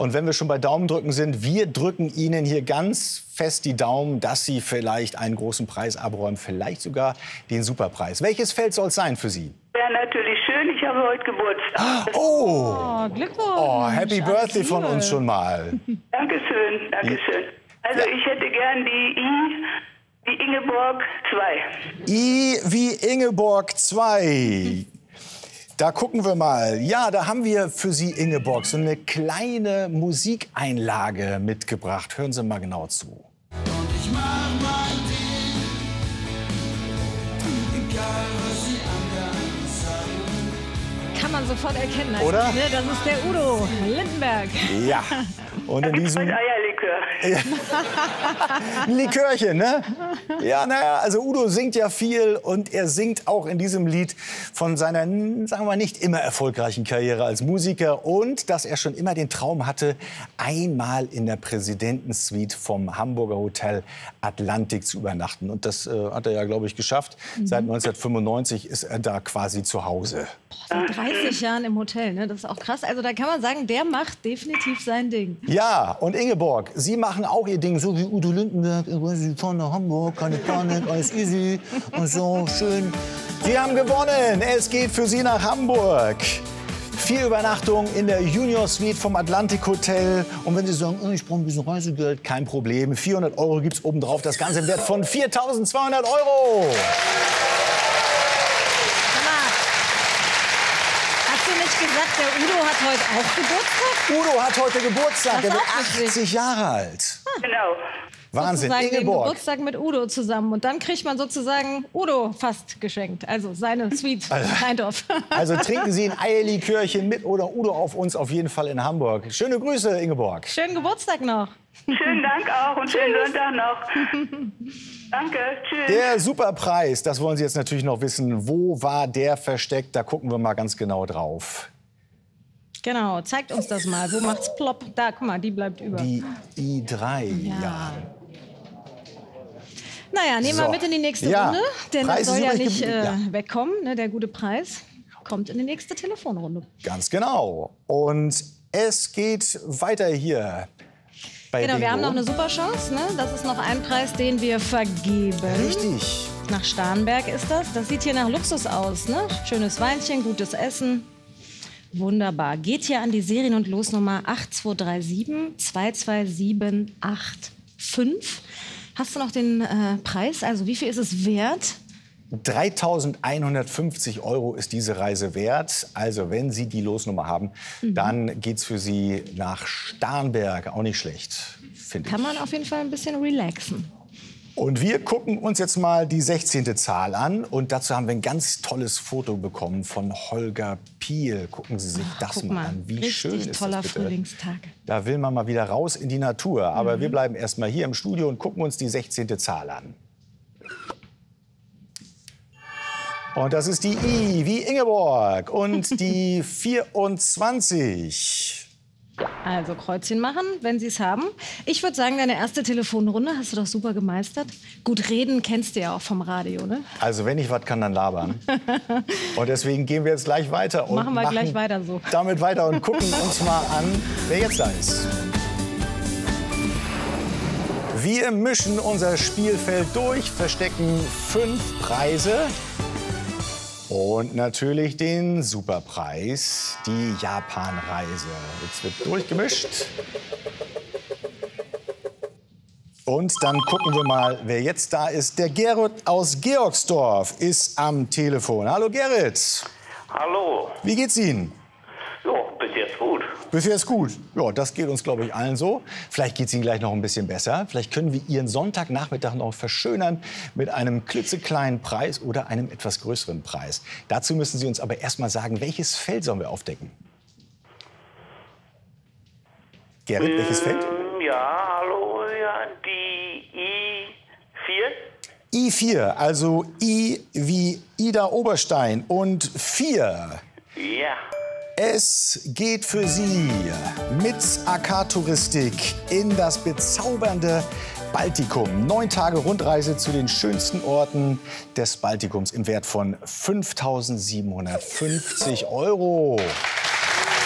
Und wenn wir schon bei Daumendrücken sind, wir drücken Ihnen hier ganz fest die Daumen, dass Sie vielleicht einen großen Preis abräumen, vielleicht sogar den Superpreis. Welches Feld soll es sein für Sie? Ja, natürlich schön. Ich habe heute Geburtstag. Oh, Glückwunsch. oh, Happy Birthday von uns schon mal. Dankeschön, dankeschön. Also ich hätte gern die I wie Ingeborg 2. I wie Ingeborg 2. Da gucken wir mal. Ja, da haben wir für Sie, Ingeborg, so eine kleine Musikeinlage mitgebracht. Hören Sie mal genau zu. Und ich mach mein Ding, egal was sie anderen sagen. Kann man sofort erkennen. Also, Oder? Ne, das ist der Udo Lindenberg. Ja. Und in diesem Eierlikör. ein Likörchen, ne? Ja, naja, also Udo singt ja viel und er singt auch in diesem Lied von seiner, sagen wir mal, nicht immer erfolgreichen Karriere als Musiker und dass er schon immer den Traum hatte, einmal in der Präsidentensuite vom Hamburger Hotel Atlantik zu übernachten. Und das hat er ja, glaube ich, geschafft. Seit 1995 ist er da quasi zu Hause. Seit 30 Jahren im Hotel, ne? Das ist auch krass. Also da kann man sagen, der macht definitiv sein Ding. Ja, und Ingeborg, Sie machen auch Ihr Ding, so wie Udo Lindenberg. Sie fahren nach Hamburg, keine Panik, alles easy und so schön. Sie haben gewonnen. Es geht für Sie nach Hamburg. 4 Übernachtungen in der Junior Suite vom Atlantik Hotel. Und wenn Sie sagen, oh, ich brauche ein bisschen Reisegeld, kein Problem. 400 € gibt es obendrauf. Das Ganze im Wert von 4.200 €. Hast du nicht gesagt, der Udo hat heute auch Geburtstag? Udo hat heute Geburtstag. Das Er ist wird auch witzig. 80 Jahre alt. Genau. Wahnsinn, Sozusagen den Ingeborg. Geburtstag mit Udo zusammen. Und dann kriegt man sozusagen Udo fast geschenkt. Also seine Suite, kind of. Also trinken Sie ein Eierlikörchen mit oder Udo auf uns auf jeden Fall in Hamburg. Schöne Grüße, Ingeborg. Schönen Geburtstag noch. Schönen Dank auch und schönen Sonntag noch. Danke, tschüss. Der Superpreis, das wollen Sie jetzt natürlich noch wissen. Wo war der versteckt? Da gucken wir mal ganz genau drauf. Genau, zeigt uns das mal. Wo macht's plopp? Da, guck mal, die bleibt über. Die I3, ja. Naja, nehmen wir So. mit in die nächste Ja. Runde. Denn Preis das soll ist ja übrig nicht geblieben, ja. wegkommen. Ne, der gute Preis kommt in die nächste Telefonrunde. Ganz genau. Und es geht weiter hier bei Genau, wir Bingo. haben noch eine super Chance. Ne? Das ist noch ein Preis, den wir vergeben. Richtig. Nach Starnberg ist das. Das sieht hier nach Luxus aus. Ne? Schönes Weinchen, gutes Essen. Wunderbar. Geht hier an die Serien- und Losnummer 8237 22785. Hast du noch den Preis? Also wie viel ist es wert? 3.150 € ist diese Reise wert. Also wenn Sie die Losnummer haben, dann geht's für Sie nach Starnberg. Auch nicht schlecht, finde ich. Kann man auf jeden Fall ein bisschen relaxen. Und wir gucken uns jetzt mal die 16. Zahl an. Und dazu haben wir ein ganz tolles Foto bekommen von Holger Piel. Gucken Sie sich das Guck mal mal, an. Wie richtig schön ist toller das bitte? Frühlingstag. Da will man mal wieder raus in die Natur. Aber wir bleiben erst mal hier im Studio und gucken uns die 16. Zahl an. Und das ist die I wie Ingeborg und die 24. Also Kreuzchen machen, wenn Sie es haben. Ich würde sagen, deine erste Telefonrunde hast du doch super gemeistert. Gut reden kennst du ja auch vom Radio, ne? Also wenn ich was kann, dann labern. Und deswegen gehen wir jetzt gleich weiter. Und Machen wir gleich weiter so. Damit weiter und gucken uns mal an, wer jetzt da ist. Wir mischen unser Spielfeld durch, verstecken 5 Preise. Und natürlich den Superpreis, die Japanreise. Jetzt wird durchgemischt. Und dann gucken wir mal, wer jetzt da ist. Der Gerrit aus Georgsdorf ist am Telefon. Hallo Gerrit. Hallo. Wie geht's Ihnen? Ja, bis jetzt gut. Bisher ist gut. Ja, das geht uns, glaube ich, allen so. Vielleicht geht es Ihnen gleich noch ein bisschen besser. Vielleicht können wir Ihren Sonntagnachmittag noch verschönern mit einem klitzekleinen Preis oder einem etwas größeren Preis. Dazu müssen Sie uns aber erst mal sagen, welches Feld sollen wir aufdecken? Gerrit, welches Feld? Ja, hallo, ja, die I4. I4, also I wie Ida Oberstein und 4. Ja. Es geht für Sie mit AK-Touristik in das bezaubernde Baltikum. 9 Tage Rundreise zu den schönsten Orten des Baltikums im Wert von 5.750 €.